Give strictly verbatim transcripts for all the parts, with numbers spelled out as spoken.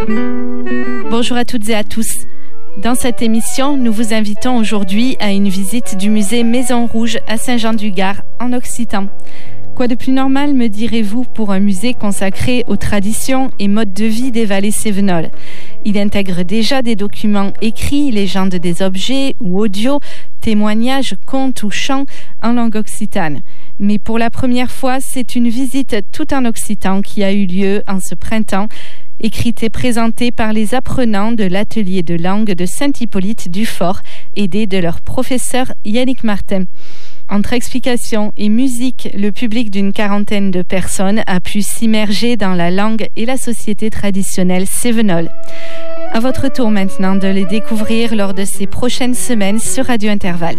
Bonjour à toutes et à tous. Dans cette émission, nous vous invitons aujourd'hui à une visite du musée Maison Rouge à Saint-Jean-du-Gard, en Occitan. Quoi de plus normal, me direz-vous, pour un musée consacré aux traditions et modes de vie des vallées cévenoles. Il intègre déjà des documents écrits, légendes des objets ou audio, témoignages, contes ou chants en langue occitane. Mais pour la première fois, c'est une visite tout en occitan qui a eu lieu en ce printemps, écrite et présentée par les apprenants de l'atelier de langue de Saint-Hippolyte du Fort, aidés de leur professeur Yannick Martin. Entre explications et musique, le public d'une quarantaine de personnes a pu s'immerger dans la langue et la société traditionnelle cévenole. À votre tour maintenant de les découvrir lors de ces prochaines semaines sur Radio Intervalle.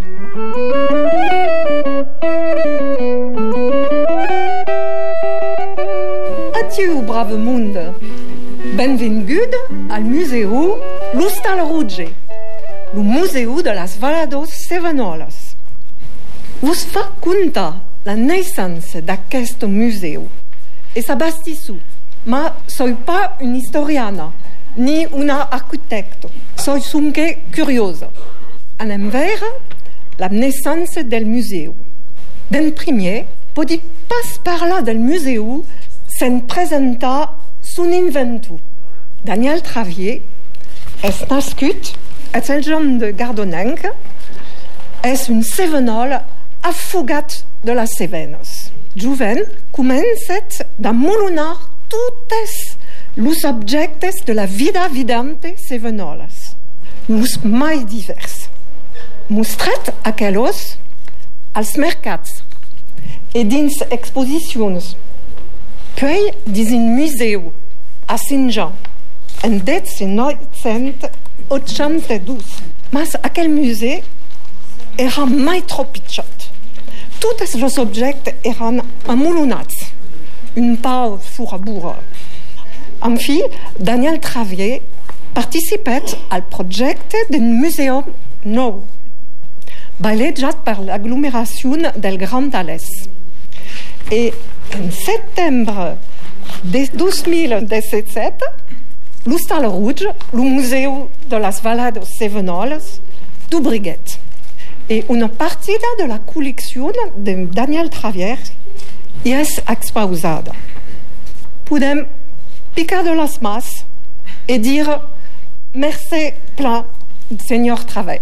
Adieu, brave monde. Benvingut al Museu L'Hostal Rouge, le museu de las Valados Cevenoles. Vos fa contar la naissance d'aquest museu e sabastissou, ma soy pas una historiana ni una arquitecto, soy sunque curiosa. Anem veure la naissance del museu. D'en primer, podi pas parlar del museu sen presentar son inventor. Daniel Travier és nascut a Sant-Jean de Gardonenc, és un cevenol afugat de las Cevenes. Joven comencet d'amolunar totes los objectes de la vida vidante cevenoles, los mai divers. Mostret aquelos als mercats e dins exposicions, puis dins un museu a Saint-Jean en mil novecents oitanta-dos. Mas aquel museu era mai trop pitjot. Tots els objectes eren amolonats, un pau furabura. En fi, Daniel Travier participet al projecte d'un museu nou, balejat per l'aglomeració del Grand Alès. Et en septembre de dos mil disset, l'Hostal Rouge, le museu de las Valados Cevenoles, d'Ubriguet. Et una partida de la col·lecció de Daniel Travier hi és exposada. Podem picar de les mans et dire merci plein, senyor Travier.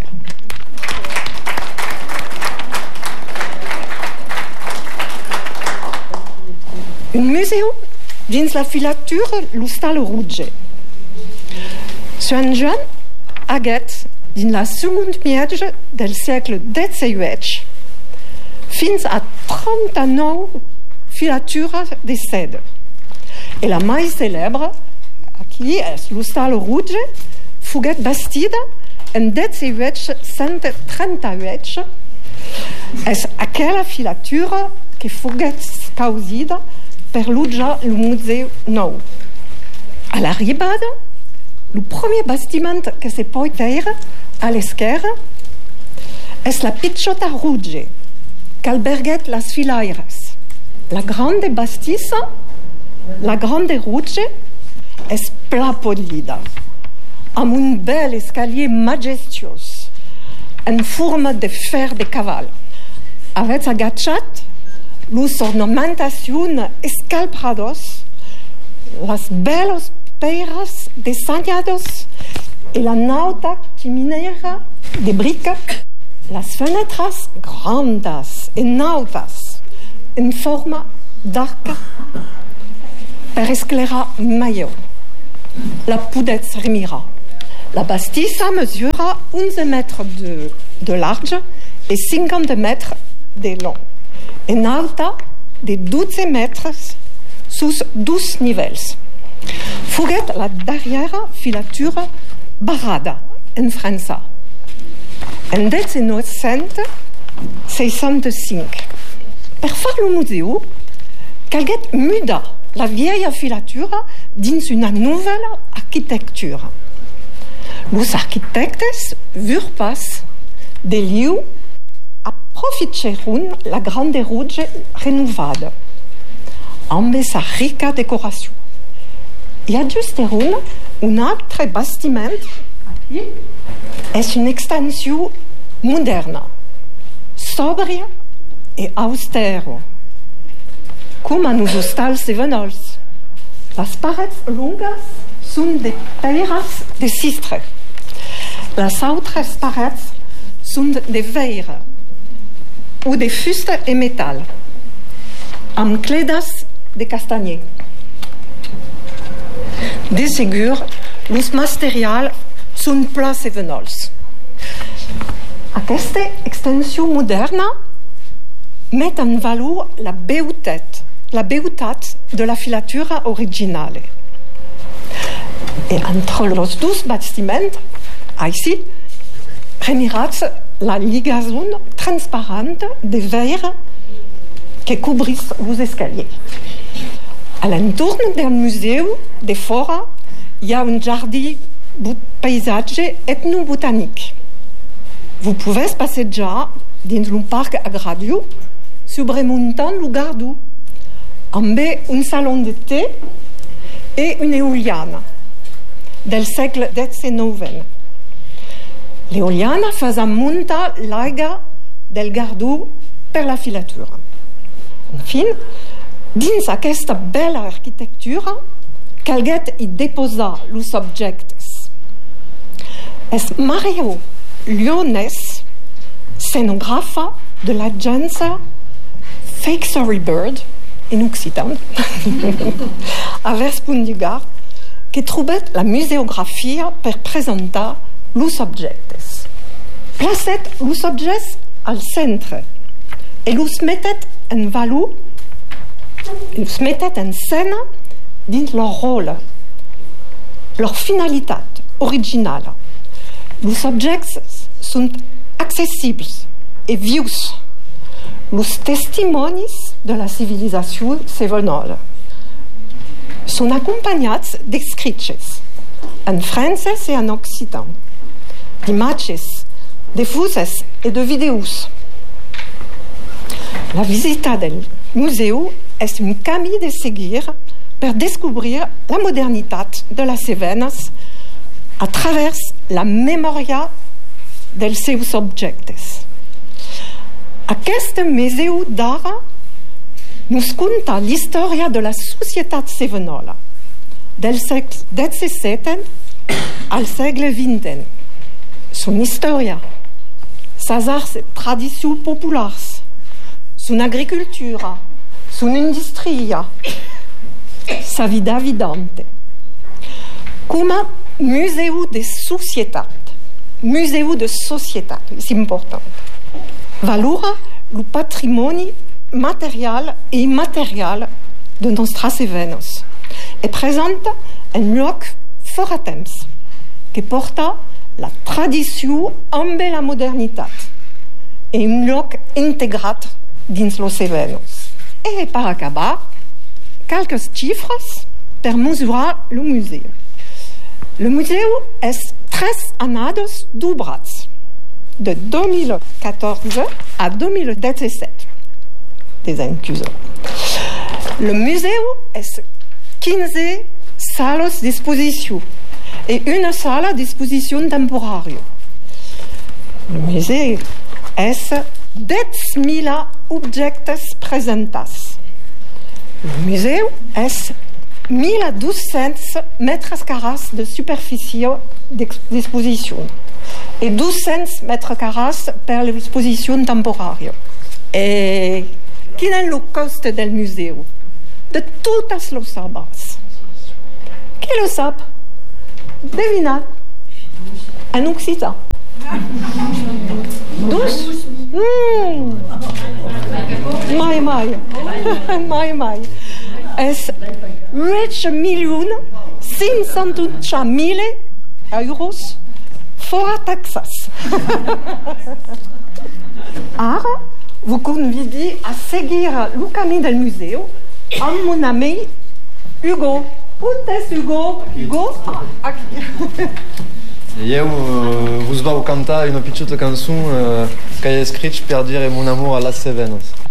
Un museu dins la filatura L'Hostal Rouge. Saint-Jean haguet dins la segunda meitat del segle disset fins a trenta-nou filatures de seda. Et la mai célèbre, aquí és l'Hostal Rouge, foguet bastida en disset cent trenta-vuit. És aquella filatura que foguet causida per l'uja el museu nou. A l'arribada, el primer bastiment que se pot veure a l'esquerra és la pitjota rouge, que alberguet les filaires. La grande bastissa, la grande rouge, és pla podlida, amb un bel escalier majestuós, en forma de fer de cavall. Aveți agachat les ornamentacions escalbrados, las belos peiras desenhados e la nauta chiminera de brica, las fenêtres grandes e nautas en forma d'arc per esclairar millor. La podetz remira. La bastissa mesura onze mètres de, de large et cinquante mètres de long. En alta de douze mètres sous douze nivells. Foguet la darrera filatura barrada en França. En mil nou-cents seixanta-cinc. Per fer el museu, calguet mudar la vieja filatura dins una nouvelle arquitectura. Los arquitectes vurent pas de liu aprofitaron la grande rouge renovada, amb sa rica decoració, i ajustaron un altro bastimento è un'estensione moderna, sobria e austero, come nos hostals Sevenols. Las parets lungas sunt de peiras de sistre. Las autres parets sunt de veire ou de fusta e metal, amb cledas de castagner. De segur, los materials sunt pla Sevenols. Aquesta extensió moderna met en valor la beutat, la beutat de la filatura originale. E entre los dos bastiments, aici, remiratz la ligaison transparente de verre que cobrís los escaliers. A l'entorn del museu, de fora, hi ha un jardí paisatge etnobotanic. Vous pouvez passejar dins un parc agràrio sobremuntant el Gardou, amb un salon de té e una eoliana del segle diciannove. L'eoliana faisant muntar l'aigua del Gardou per la filatura. Enfin, dins aquesta bella arquitectura, calguet hi deposar los objectes. Es Mario Liones, scenografa de l'agència Fake Sorry Bird, in occitan, a Verspunt du Gard, que trobet la museografia per presentar los objectes. Placet los objectes al centre e los metet en valor, los metet en scène dins leur rôle, leur finalitat originale. Los objectes sunt accessibles e vius, los testimonis de la civilizació sevenola. Són acompanyats d'escrits en francès e en occitan, d'imatges, de fotos e de videos. La visita del museu és un camí de seguir per descobrir la modernitat de les Cevenes a travers la memòria dels seus objectes. Aquest museu d'art nos conta l'història de la societat sevenola, del segle disset al segle vint. Son història, ses arts et tradicions populars, son agricultura, son industria, sa vida vivante. Com a museu de societat, museu de societat, és important. Valora el patrimoni material e immaterial de nostres Cevenes e presenta un lloc fora temps que porta la tradició amb la modernitat e un lloc integrat dins los Cevenes. E per acabar, quelques xifres per mesurar el museu. Le museu és tres anades d'obrats, de deux mille quatorze à deux mille dix-sept. Des inclusions. Le museu est quinze salas d'exposition et une salle d'exposition temporaire. Le museu est dix mille objectes presentats. Le museu est mille deux cents mètres carrés de superficie d'exposition et deux cents mètres carrés per l'exposition temporaire. Et quin est le cost del museu? De totes les obres. Qui le sap? Devinat. En occitan. Douze? Mmh. Mai, mai. mai, mai. És huit milions cinq cents mille euros fora taxes. Ara, vous convidez à seguir le camí del museu amb mon ami Hugo. On és Hugo? Hugo? Ah, aquí. Eu uh, vos vau cantar una pitjota cançó uh, que he escrit per dire mon amour a las Cevenes.